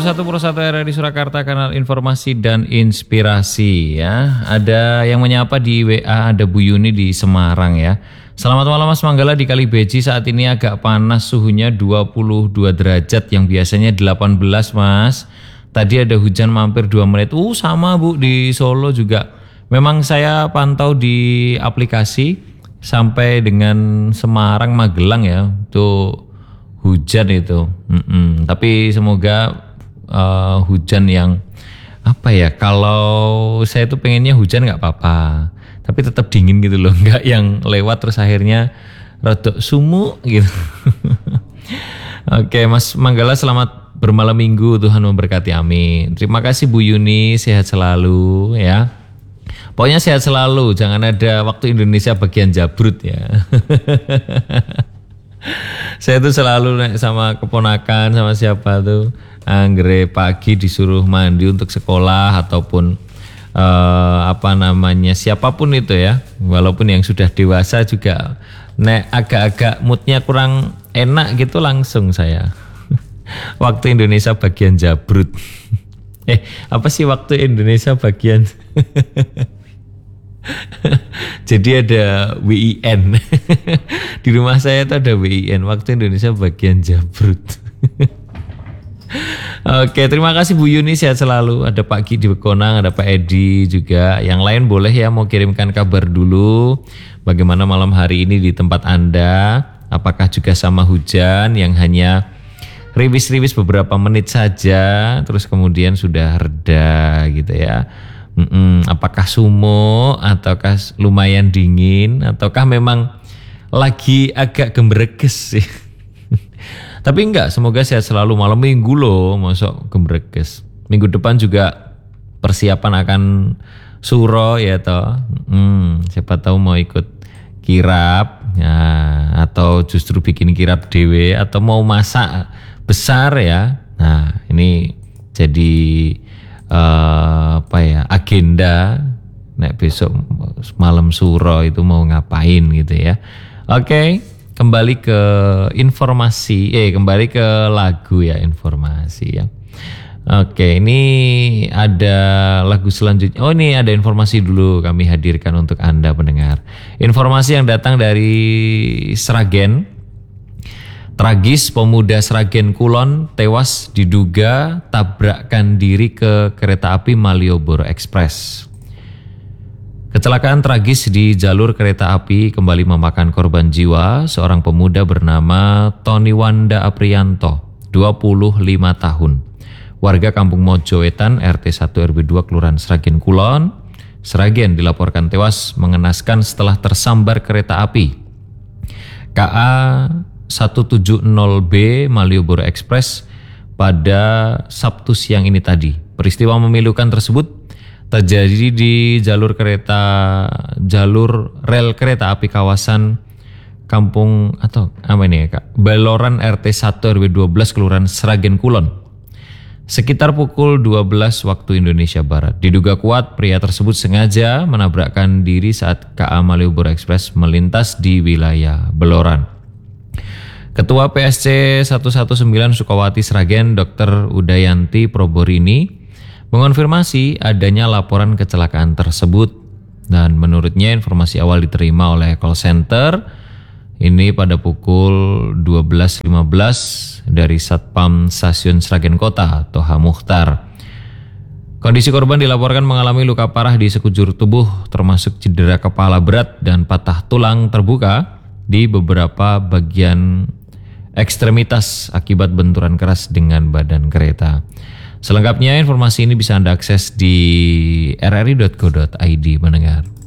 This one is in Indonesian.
101.1 RRI Surakarta, kanal informasi dan inspirasi ya. Ada yang menyapa di WA, ada Bu Yuni di Semarang ya. Selamat malam Mas Manggala, di Kali Beji saat ini agak panas, suhunya 22 derajat yang biasanya 18 Mas. Tadi ada hujan mampir 2 menit. Sama Bu di Solo juga. Memang saya pantau di aplikasi sampai dengan Semarang, Magelang ya. Itu hujan itu. Tapi semoga hujan yang apa ya, kalau saya tuh pengennya hujan nggak apa-apa, tapi tetap dingin gitu loh, nggak yang lewat terus akhirnya rada sumuk gitu. Oke Mas Manggala, selamat bermalam minggu, Tuhan memberkati, amin. Terima kasih Bu Yuni, sehat selalu ya. Pokoknya sehat selalu, jangan ada waktu Indonesia bagian jabrut ya. Saya tuh selalu naik sama keponakan, sama siapa tuh, anggere pagi disuruh mandi untuk sekolah ataupun siapapun itu ya, walaupun yang sudah dewasa juga nek agak-agak moodnya kurang enak gitu langsung saya waktu Indonesia bagian jabrut. Apa sih waktu Indonesia bagian jadi ada WIN. Di rumah saya tuh ada WIN, waktu Indonesia bagian jabrut. Oke, terima kasih Bu Yuni, sehat selalu. Ada Pak Ki di Bekonang, ada Pak Edi juga. Yang lain boleh ya mau kirimkan kabar dulu bagaimana malam hari ini di tempat Anda. Apakah juga sama hujan yang hanya riwis-riwis beberapa menit saja terus kemudian sudah reda gitu ya. Apakah sumuk ataukah lumayan dingin ataukah memang lagi agak gembreges sih. Tapi enggak, semoga sehat selalu. Malam minggu loh, masuk gembreges. Minggu depan juga persiapan akan suro ya toh. Siapa tahu mau ikut kirap ya, atau justru bikin kirap dewe, atau mau masak besar ya. Nah ini jadi agenda nek besok malam suro itu mau ngapain gitu ya. Oke, kembali ke informasi, kembali ke lagu ya, informasi ya. Oke, ini ada lagu selanjutnya. Oh, ini ada informasi dulu kami hadirkan untuk Anda pendengar. Informasi yang datang dari Sragen. Tragis, pemuda Sragen Kulon tewas diduga tabrakkan diri ke kereta api Malioboro Express. Kecelakaan tragis di jalur kereta api kembali memakan korban jiwa. Seorang pemuda bernama Tony Wanda Aprianto, 25 tahun. Warga Kampung Mojowetan, RT 1 RW 2 Kelurahan Sragen Kulon, Sragen, dilaporkan tewas mengenaskan setelah tersambar kereta api KA 170B Malioboro Express pada Sabtu siang ini tadi. Peristiwa memilukan tersebut terjadi di jalur rel kereta api kawasan Kampung Baloran RT 1 RW 12 Kelurahan Sragen Kulon sekitar pukul 12 waktu Indonesia Barat. Diduga kuat pria tersebut sengaja menabrakkan diri saat KA Malioboro Express melintas di wilayah Beloran. Ketua PSC 119 Sukawati Sragen, Dr. Udayanti Proborini, mengonfirmasi adanya laporan kecelakaan tersebut, dan menurutnya informasi awal diterima oleh call center ini pada pukul 12.15 dari Satpam Stasiun Sragen Kota, Toha Mukhtar. Kondisi korban dilaporkan mengalami luka parah di sekujur tubuh, termasuk cedera kepala berat dan patah tulang terbuka di beberapa bagian ekstremitas akibat benturan keras dengan badan kereta. Selengkapnya informasi ini bisa Anda akses di rri.co.id mendengar.